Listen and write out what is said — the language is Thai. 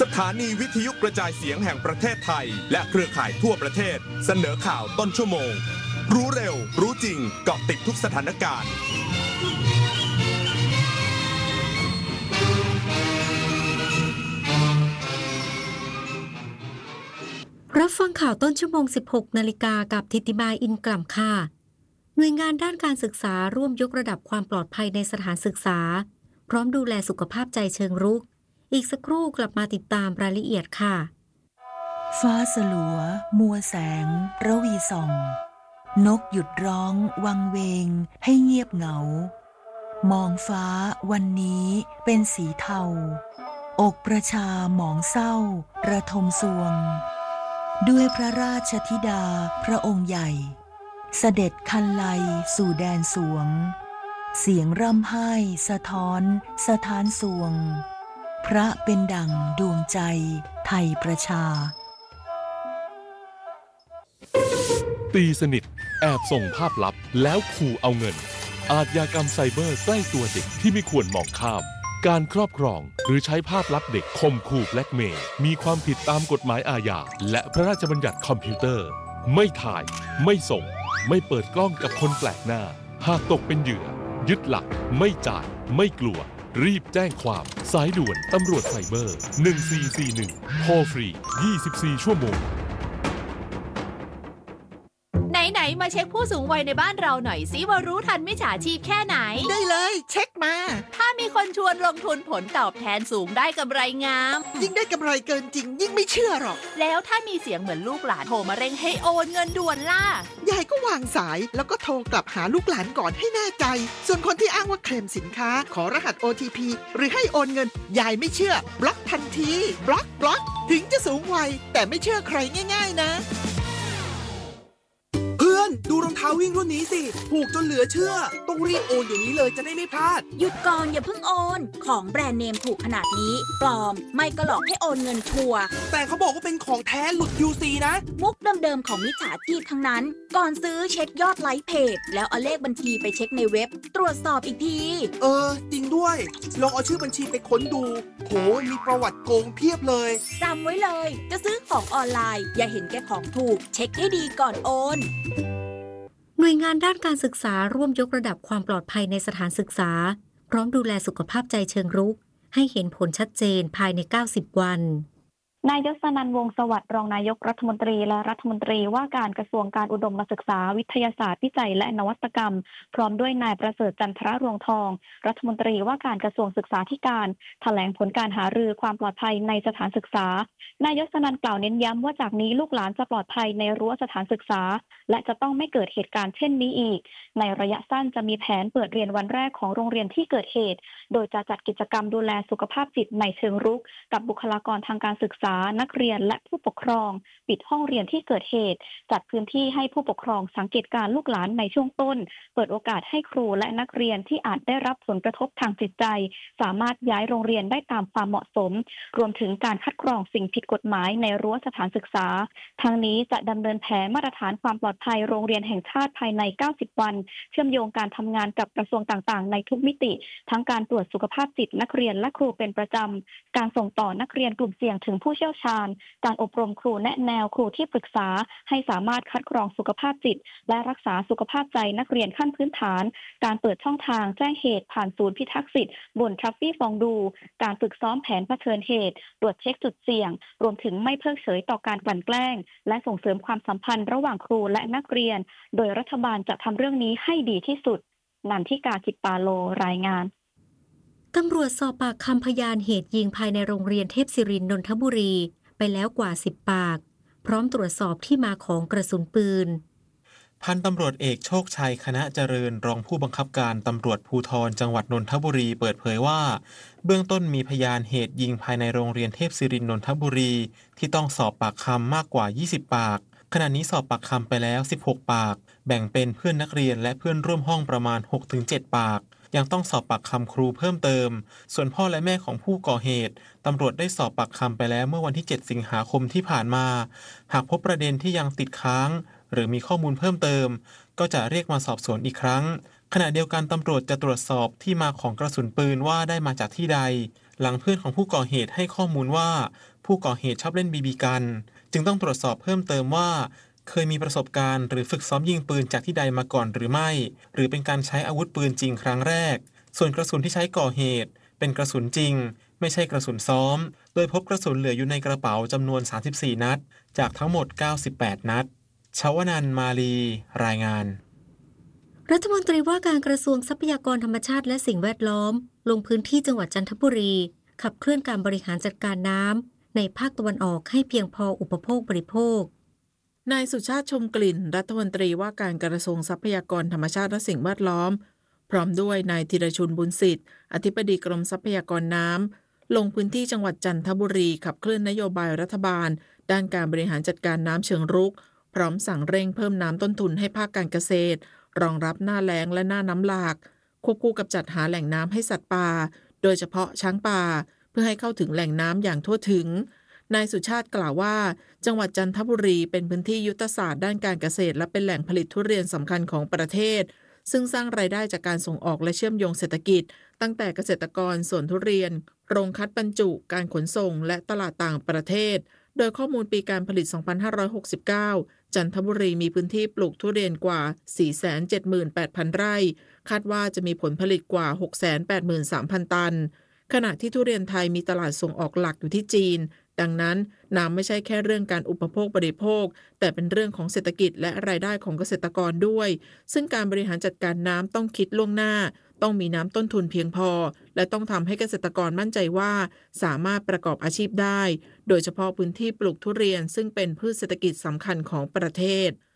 สถานีวิทยุกระจายเสียงแห่งประเทศไทยและเครือข่ายทั่วประเทศเสนอข่าวต้นชั่วโมงรู้เร็วรู้จริงเกาะติดทุกสถานการณ์รับฟังข่าวต้นชั่วโมง 16 นาฬิกากับธิติมาอินกล่ำค่ะหน่วยงานด้านการศึกษาร่วมยกระดับความปลอดภัยในสถานศึกษาพร้อมดูแลสุขภาพใจเชิงรุกอีกสักครู่กลับมาติดตามรายละเอียดค่ะฟ้าสลัวมัวแสงระวีส่องนกหยุดร้องวังเวงให้เงียบเหงามองฟ้าวันนี้เป็นสีเทาอกประชาหมองเศร้าระทมสวงด้วยพระราชธิดาพระองค์ใหญ่เสด็จคันไลสู่แดนสวงเสียงร่ำไห้สะท้อนสถานสวงพระเป็นดั่งดวงใจไทยประชาตีสนิทแอบส่งภาพลับแล้วขู่เอาเงินอาชญากรรมไซเบอร์ใกล้ตัวเด็กที่ไม่ควรมองข้ามการครอบครองหรือใช้ภาพลับเด็กข่มขู่แบล็กเมย์มีความผิดตามกฎหมายอาญาและพระราชบัญญัติคอมพิวเตอร์ไม่ถ่ายไม่ส่งไม่เปิดกล้องกับคนแปลกหน้าหากตกเป็นเหยื่อยึดหลักไม่จ่ายไม่กลัวรีบแจ้งความสายด่วนตำรวจไซเบอร์1441โทรฟรี24ชั่วโมงไหนมาเช็คผู้สูงวัยในบ้านเราหน่อยสิว่ารู้ทันมิจฉาชีพแค่ไหนได้เลยเช็คมาถ้ามีคนชวนลงทุนผลตอบแทนสูงได้กำไรงามยิ่งได้กำไรเกินจริงยิ่งไม่เชื่อหรอกแล้วถ้ามีเสียงเหมือนลูกหลานโทรมาเร่งให้โอนเงินด่วนล่ะยายก็วางสายแล้วก็โทรกลับหาลูกหลานก่อนให้แน่ใจส่วนคนที่อ้างว่าเคลมสินค้าขอรหัส OTP หรือให้โอนเงินยายไม่เชื่อบล็อกทันทีบล็อกถึงจะสูงวัยแต่ไม่เชื่อใครง่ายๆนะดูรองเท้าวิ่งรุ่นนี้สิถูกจนเหลือเชื่อต้องรีบโอนเดี๋ยวนี้เลยจะได้ไม่พลาดหยุดก่อนอย่าเพิ่งโอนของแบรนด์เนมถูกขนาดนี้ปลอมไม่ก็หลอกให้โอนเงินชัวร์แต่เขาบอกว่าเป็นของแท้หลุด QC นะมุกเดิมๆของมิจฉาชีพทั้งนั้นก่อนซื้อเช็คยอดไลค์เพจแล้วเอาเลขบัญชีไปเช็คในเว็บตรวจสอบอีกทีจริงด้วยลองเอาชื่อบัญชีไปค้นดูโหมีประวัติโกงเพียบเลยจำไว้เลยจะซื้อของออนไลน์อย่าเห็นแก่ของถูกเช็คให้ดีก่อนโอนหน่วยงานด้านการศึกษาร่วมยกระดับความปลอดภัยในสถานศึกษาพร้อมดูแลสุขภาพใจเชิงรุกให้เห็นผลชัดเจนภายใน90วันนายยศนันท์ วงศ์สวัสดิ์รองนายกรัฐมนตรีและรัฐมนตรีว่าการกระทรวงการอุดมศึกษาวิทยาศาสตร์วิจัยและนวัตกรรมพร้อมด้วยนายประเสริฐจันทรรวงทองรัฐมนตรีว่าการกระทรวงศึกษาธิการแถลงผลการหารือความปลอดภัยในสถานศึกษานายยศนันท์กล่าวเน้นย้ำว่าจากนี้ลูกหลานจะปลอดภัยในรั้วสถานศึกษาและจะต้องไม่เกิดเหตุการณ์เช่นนี้อีกในระยะสั้นจะมีแผนเปิดเรียนวันแรกของโรงเรียนที่เกิดเหตุโดยจะจัดกิจกรรมดูแลสุขภาพจิตในเชิงรุกกับบุคลากรทางการศึกษานักเรียนและผู้ปกครองปิดห้องเรียนที่เกิดเหตุจัดพื้นที่ให้ผู้ปกครองสังเกตการลูกหลานในช่วงต้นเปิดโอกาสให้ครูและนักเรียนที่อาจได้รับผลกระทบทางจิตใจสามารถย้ายโรงเรียนได้ตามความเหมาะสมรวมถึงการคัดกรองสิ่งผิดกฎหมายในรั้วสถานศึกษาทางนี้จะดำเนินแผนมาตรฐานความปลอดภัยโรงเรียนแห่งชาติภายใน90วันเชื่อมโยงการทำงานกับกระทรวงต่างๆในทุกมิติทั้งการตรวจสุขภาพจิตนักเรียนและครูเป็นประจำการส่งต่อนักเรียนกลุ่มเสี่ยงถึงผู้เชี่ยวชาญการอบรมครูแนะแนวครูที่ปรึกษาให้สามารถคัดกรองสุขภาพจิตและรักษาสุขภาพใจนักเรียนขั้นพื้นฐานการเปิดช่องทางแจ้งเหตุผ่านศูนย์พิทักษ์สิทธิ์บนทรัฟฟี่ฟองดูการฝึกซ้อมแผนเผชิญเหตุตรวจเช็คจุดเสี่ยงรวมถึงไม่เพิกเฉยต่อการกลั่นแกล้งและส่งเสริมความสัมพันธ์ระหว่างครูและนักเรียนโดยรัฐบาลจะทำเรื่องนี้ให้ดีที่สุดนันทิกา กิจปาโลรายงานตำรวจสอบปากคำพยานเหตุยิงภายในโรงเรียนเทพศิรินทร์นนทบุรีไปแล้วกว่า10ปากพร้อมตรวจสอบที่มาของกระสุนปืนพันตำรวจเอกโชคชัยคณะเจริญรองผู้บังคับการตำรวจภูธรจังหวัดนนทบุรีเปิดเผยว่าเบื้องต้นมีพยานเหตุยิงภายในโรงเรียนเทพศิรินทร์นนทบุรีที่ต้องสอบปากคำมากกว่า20ปากขณะนี้สอบปากคำไปแล้ว16ปากแบ่งเป็นเพื่อนนักเรียนและเพื่อนร่วมห้องประมาณ 6-7 ปากยังต้องสอบปากคำครูเพิ่มเติมส่วนพ่อและแม่ของผู้ก่อเหตุตำรวจได้สอบปากคำไปแล้วเมื่อวันที่7สิงหาคมที่ผ่านมาหากพบประเด็นที่ยังติดค้างหรือมีข้อมูลเพิ่มเติมก็จะเรียกมาสอบสวนอีกครั้งขณะเดียวกันตำรวจจะตรวจสอบที่มาของกระสุนปืนว่าได้มาจากที่ใดหลังเพื่อนของผู้ก่อเหตุให้ข้อมูลว่าผู้ก่อเหตุชอบเล่นบีบีกันจึงต้องตรวจสอบเพิ่มเติมว่าเคยมีประสบการณ์หรือฝึกซ้อมยิงปืนจากที่ใดมาก่อนหรือไม่หรือเป็นการใช้อาวุธปืนจริงครั้งแรกส่วนกระสุนที่ใช้ก่อเหตุเป็นกระสุนจริงไม่ใช่กระสุนซ้อมโดยพบกระสุนเหลืออยู่ในกระเป๋าจำนวน34นัดจากทั้งหมด98นัดชวนันท์มาลีรายงานรัฐมนตรีว่าการกระทรวงทรัพยากรธรรมชาติและสิ่งแวดล้อมลงพื้นที่จังหวัดจันทบุรีขับเคลื่อนการบริหารจัดการน้ำในภาคตะวันออกให้เพียงพออุปโภคบริโภคนายสุชาติชมกลิ่นรัฐมนตรีว่าการกระทรวงทรัพยากรธรรมชาติและสิ่งแวดล้อมพร้อมด้วยนายธีรชุนบุญสิทธิ์อธิบดีกรมทรัพยากรน้ำลงพื้นที่จังหวัดจันทบุรีขับเคลื่อนนโยบายรัฐบาลด้านการบริหารจัดการน้ำเชิงรุกพร้อมสั่งเร่งเพิ่มน้ำต้นทุนให้ภาคการเกษตรรองรับหน้าแล้งและหน้าน้ำหลากควบคู่กับจัดหาแหล่งน้ำให้สัตว์ป่าโดยเฉพาะช้างป่าเพื่อให้เข้าถึงแหล่งน้ำอย่างทั่วถึงนายสุชาติกล่าวว่าจังหวัดจันทบุรีเป็นพื้นที่ยุทธศาสตร์ด้านการเกษตรและเป็นแหล่งผลิตทุเรียนสำคัญของประเทศซึ่งสร้างรายได้จากการส่งออกและเชื่อมโยงเศรษฐกิจตั้งแต่เกษตรกรสวนทุเรียนโรงคัดบรรจุการขนส่งและตลาดต่างประเทศโดยข้อมูลปีการผลิต 2569 จันทบุรีมีพื้นที่ปลูกทุเรียนกว่า 478,000 ไร่คาดว่าจะมีผลผลิตกว่า 683,000 ตันขณะที่ทุเรียนไทยมีตลาดส่งออกหลักอยู่ที่จีนดังนั้นน้ำไม่ใช่แค่เรื่องการอุปโภคบริโภคแต่เป็นเรื่องของเศรษฐกิจและรายได้ของเกษตรกรด้วยซึ่งการบริหารจัดการน้ำต้องคิดล่วงหน้าต้องมีน้ำต้นทุนเพียงพอและต้องทำให้เกษตรกรมั่นใจว่าสามารถประกอบอาชีพได้โดยเฉพาะพื้นที่ปลูกทุเรียนซึ่งเป็นพืชเศรษฐกิจสำคัญของประเทศ